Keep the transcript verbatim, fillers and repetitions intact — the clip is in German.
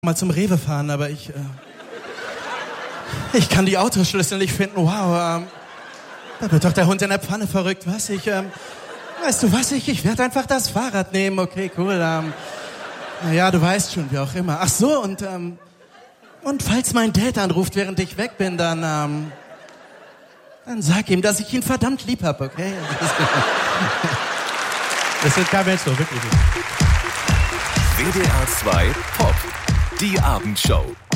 mal zum Rewe fahren, aber ich, äh, ich kann die Autoschlüssel nicht finden. Wow, ähm, da wird doch der Hund in der Pfanne verrückt, was? Ich, ähm, weißt du was, ich, ich werde einfach das Fahrrad nehmen, okay, cool. Ähm, naja, du weißt schon, wie auch immer. Ach so, und, ähm, und falls mein Dad anruft, während ich weg bin, dann, ähm, dann sag ihm, dass ich ihn verdammt lieb hab, okay? Das ist kein Mensch so, wirklich. W D R zwei Pop, die Abendshow.